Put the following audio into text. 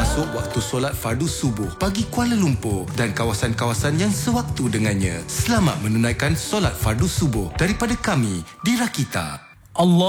termasuk waktu solat fardu subuh bagi Kuala Lumpur dan kawasan-kawasan yang sewaktu dengannya. Selamat menunaikan solat fardu subuh daripada kami di Rakita. Allah